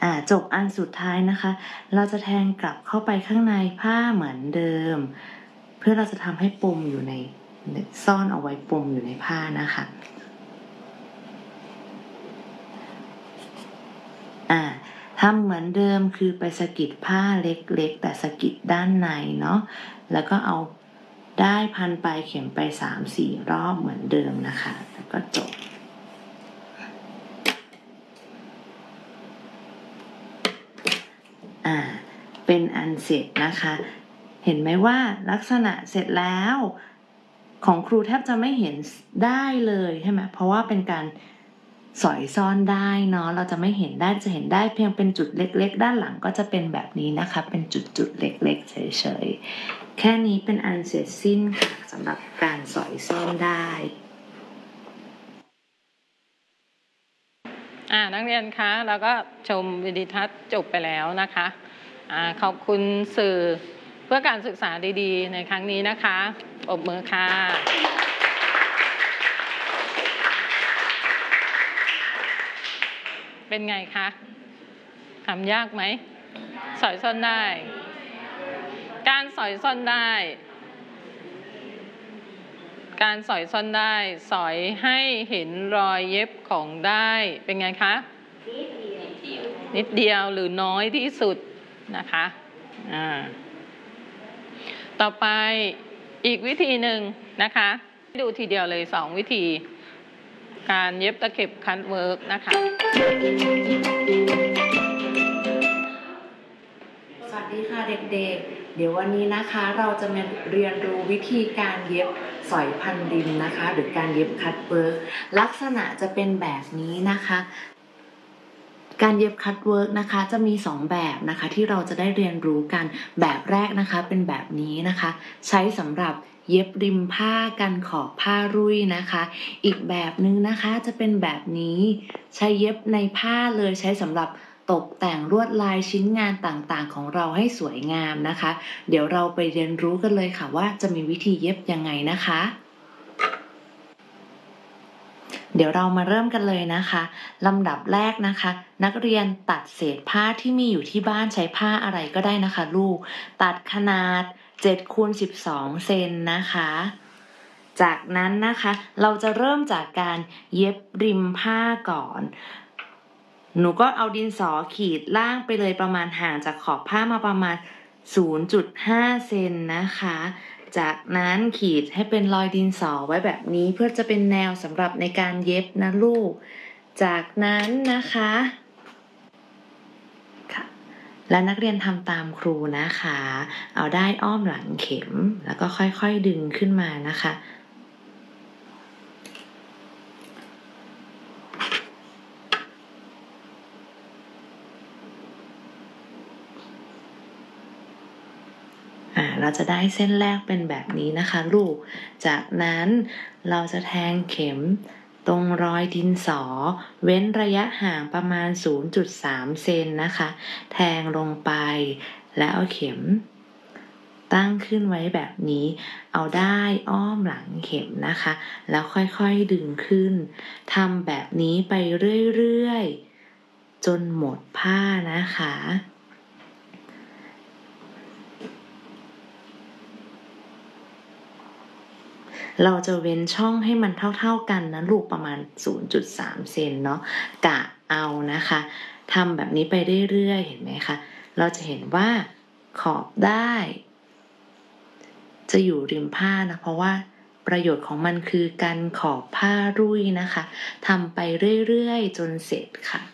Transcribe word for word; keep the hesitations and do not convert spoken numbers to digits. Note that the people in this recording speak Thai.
อ่าจบอันสุดท้ายนะคะเราจะแทงกลับเข้าไปข้างในผ้าเหมือนเดิมเพื่อเราจะทำให้ปมอยู่ในซ่อนเอาไว้ปมอยู่ในผ้านะคะอ่าทำเหมือนเดิมคือไปสะกิดผ้าเล็กๆแต่สะกิดด้านในเนาะแล้วก็เอาได้พันปลายเข็มไป สามถึงสี่ รอบเหมือนเดิมนะคะแล้วก็จบอ่าเป็นอันเสร็จนะคะเห็นไหมว่าลักษณะเสร็จแล้วของครูแทบจะไม่เห็นได้เลยใช่ไหมเพราะว่าเป็นการสอยซ่อนได้เนาะเราจะไม่เห็นได้จะเห็นได้เพียงเป็นจุดเล็กๆด้านหลังก็จะเป็นแบบนี้นะคะเป็นจุดๆเล็กๆเฉยๆแค่นี้เป็นอันเสร็จสิ้นค่ะสำหรับการสอยซ่อนได้อ่านักเรียนคะเราก็ชมวิดีทัศน์จบไปแล้วนะคะอ่าขอบคุณสื่อเพื่อการศึกษาดีๆในครั้งนี้นะคะปรบมือค่ะเป็นไงคะทำยากไหมสอยซ่อนได้การสอยซ่อนได้การสอยซ่อนได้สอยให้เห็นรอยเย็บของได้เป็นไงคะนิดเดียวหรือน้อยที่สุดนะคะอ่าต่อไปอีกวิธีหนึ่งนะคะดูทีเดียวเลยสองวิธีการเย็บตะเข็บคัทเวิร์กนะคะสวัสดีค่ะเด็กๆเดี๋ยววันนี้นะคะเราจะมาเรียนรู้วิธีการเย็บสอยพันริมนะคะหรือการเย็บคัทเวิร์กลักษณะจะเป็นแบบนี้นะคะการเย็บคัทเวิร์กนะคะจะมีสองแบบนะคะที่เราจะได้เรียนรู้กันแบบแรกนะคะเป็นแบบนี้นะคะใช้สำหรับเย็บริมผ้ากันขอบผ้ารุ่ยนะคะอีกแบบนึงนะคะจะเป็นแบบนี้ใช้เย็บในผ้าเลยใช้สำหรับตกแต่งลวดลายชิ้นงานต่างๆของเราให้สวยงามนะคะเดี๋ยวเราไปเรียนรู้กันเลยค่ะว่าจะมีวิธีเย็บยังไงนะคะเดี๋ยวเรามาเริ่มกันเลยนะคะลำดับแรกนะคะนักเรียนตัดเศษผ้าที่มีอยู่ที่บ้านใช้ผ้าอะไรก็ได้นะคะลูกตัดขนาดเจ็ดคูณสิบสองเซนนะคะจากนั้นนะคะเราจะเริ่มจากการเย็บริมผ้าก่อนหนูก็เอาดินสอขีดล่างไปเลยประมาณห่างจากขอบผ้ามาประมาณ ศูนย์จุดห้า เซนนะคะจากนั้นขีดให้เป็นรอยดินสอไว้แบบนี้เพื่อจะเป็นแนวสำหรับในการเย็บนะลูกจากนั้นนะคะค่ะและนักเรียนทำตามครูนะคะเอาได้อ้อมหลังเข็มแล้วก็ค่อยๆดึงขึ้นมานะคะเราจะได้เส้นแรกเป็นแบบนี้นะคะลูกจากนั้นเราจะแทงเข็มตรงรอยดินสอเว้นระยะห่างประมาณ ศูนย์จุดสาม เซนนะคะแทงลงไปแล้วเอาเข็มตั้งขึ้นไว้แบบนี้เอาได้อ้อมหลังเข็มนะคะแล้วค่อยๆดึงขึ้นทำแบบนี้ไปเรื่อยๆจนหมดผ้านะคะเราจะเว้นช่องให้มันเท่าๆกันนะลูกประมาณ ศูนย์จุดสาม เซนเนาะกะเอานะคะทำแบบนี้ไปเรื่อยๆเห็นไหมคะเราจะเห็นว่าขอบได้จะอยู่ริมผ้านะเพราะว่าประโยชน์ของมันคือการขอบผ้ารุ่ยนะคะทำไปเรื่อยๆจนเสร็จค่ะ